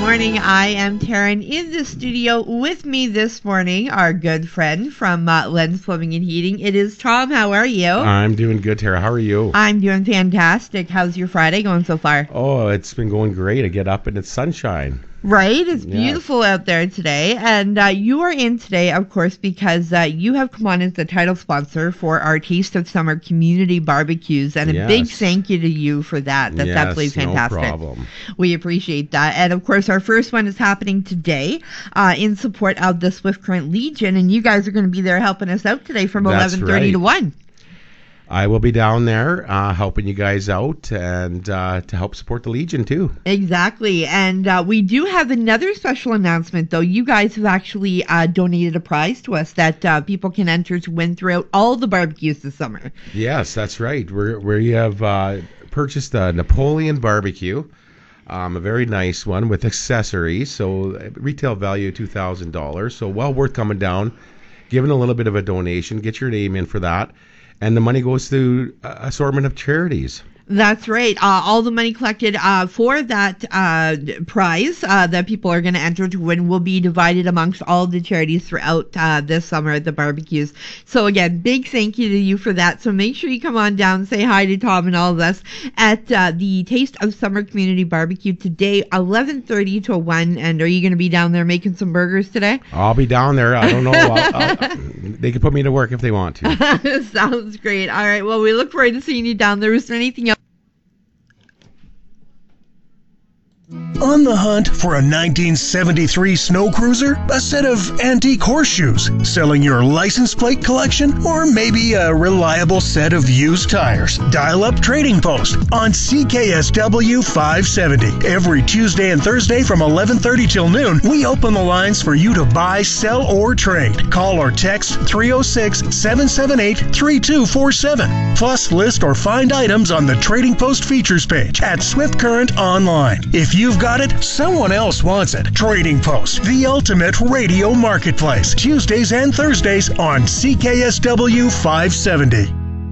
morning. I am Taryn. In the studio with me this morning, our good friend from Lens Plumbing and Heating. It is Tom. How are you? I'm doing good, Tara. How are you? I'm doing fantastic. How's your Friday going so far? Oh, it's been going great. I get up and it's sunshine. Right? It's beautiful out there today. And you are in today, of course, because you have come on as the title sponsor for our Taste of Summer community barbecues. And a big thank you to you for that. That's absolutely fantastic. No problem. We appreciate that. And, of course, our first one is happening today in support of the Swift Current Legion. And you guys are going to be there helping us out today from 11:30 to 1. I will be down there helping you guys out and to help support the Legion too. Exactly. And we do have another special announcement, though. You guys have actually donated a prize to us that people can enter to win throughout all the barbecues this summer. Yes, that's right. We have purchased a Napoleon barbecue, a very nice one with accessories. So retail value $2,000. So well worth coming down, giving a little bit of a donation. Get your name in for that. And the money goes to assortment of charities. That's right. All the money collected for that prize that people are going to enter to win will be divided amongst all the charities throughout this summer at the barbecues. So again, big thank you to you for that. So make sure you come on down, say hi to Tom and all of us at the Taste of Summer Community Barbecue today, 11:30 to 1. And are you going to be down there making some burgers today? I'll be down there. I don't know. They can put me to work if they want to. Sounds great. All right. Well, we look forward to seeing you down there. Is there anything else? On the hunt for a 1973 snow cruiser, a set of antique horseshoes, selling your license plate collection, or maybe a reliable set of used tires? Dial up Trading Post on CKSW 570. Every Tuesday and Thursday from 11:30 till noon, we open the lines for you to buy, sell, or trade. Call or text 306-778-3247. Plus, list or find items on the Trading Post features page at Swift Current Online. If you've got it, someone else wants it. Trading Post, the ultimate radio marketplace. Tuesdays and Thursdays on CKSW 570.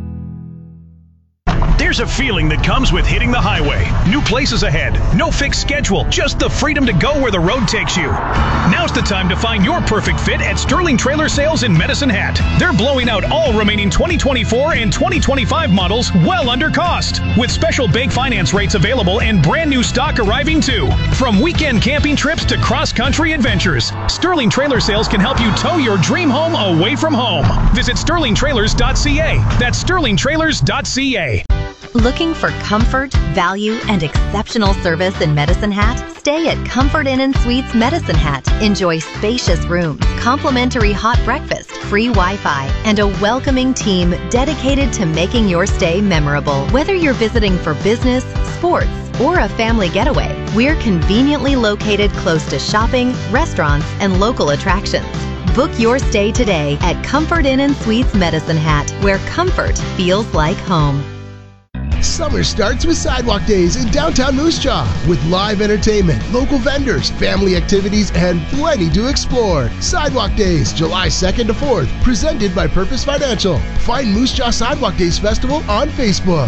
There's a feeling that comes with hitting the highway. New places ahead, no fixed schedule, just the freedom to go where the road takes you. Now's the time to find your perfect fit at Sterling Trailer Sales in Medicine Hat. They're blowing out all remaining 2024 and 2025 models well under cost, with special bank finance rates available and brand new stock arriving too. From weekend camping trips to cross-country adventures, Sterling Trailer Sales can help you tow your dream home away from home. Visit sterlingtrailers.ca. That's sterlingtrailers.ca. Looking for comfort, value, and exceptional service in Medicine Hat? Stay at Comfort Inn & Suites Medicine Hat. Enjoy spacious rooms, complimentary hot breakfast, free Wi-Fi, and a welcoming team dedicated to making your stay memorable. Whether you're visiting for business, sports, or a family getaway, we're conveniently located close to shopping, restaurants, and local attractions. Book your stay today at Comfort Inn & Suites Medicine Hat, where comfort feels like home. Summer starts with Sidewalk Days in downtown Moose Jaw with live entertainment, local vendors, family activities, and plenty to explore. Sidewalk Days, July 2nd to 4th, presented by Purpose Financial. Find Moose Jaw Sidewalk Days Festival on Facebook.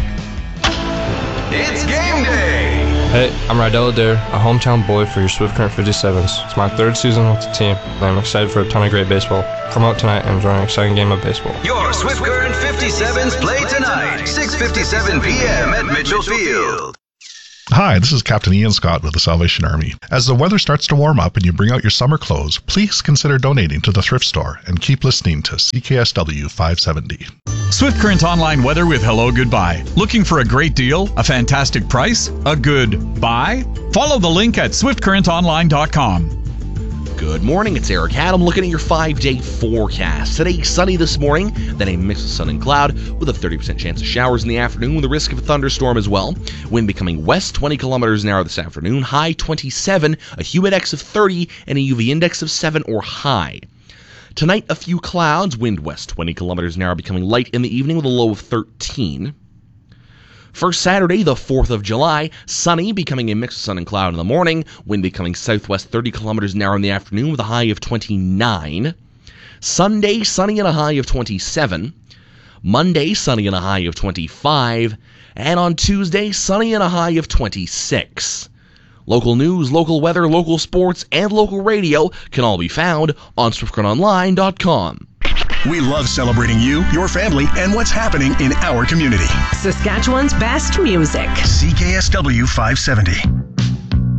It's game day! Hey, I'm Rydell Adair, a hometown boy for your Swift Current 57s. It's my third season with the team, and I'm excited for a ton of great baseball. Come out tonight and enjoy an exciting game of baseball. Your Swift Current 57s play tonight, 6:57 p.m. at Mitchell Field. Hi, this is Captain Ian Scott with the Salvation Army. As the weather starts to warm up and you bring out your summer clothes, please consider donating to the thrift store and keep listening to CKSW 570. Swift Current Online weather with Hello Goodbye. Looking for a great deal, a fantastic price, a good buy? Follow the link at swiftcurrentonline.com. Good morning, it's Eric Adam looking at your 5-day forecast. Today, sunny this morning, then a mix of sun and cloud with a 30% chance of showers in the afternoon with the risk of a thunderstorm as well. Wind becoming west 20 kilometers an hour this afternoon, high 27, a humidex of 30, and a UV index of 7 or high. Tonight, a few clouds, wind west 20 kilometers an hour becoming light in the evening with a low of 13. For Saturday, the 4th of July, sunny, becoming a mix of sun and cloud in the morning, wind becoming southwest 30 kilometers an hour in the afternoon with a high of 29. Sunday, sunny and a high of 27. Monday, sunny and a high of 25. And on Tuesday, sunny and a high of 26. Local news, local weather, local sports, and local radio can all be found on SwiftCurrentOnline.com. We love celebrating you, your family, and what's happening in our community. Saskatchewan's best music. CKSW 570.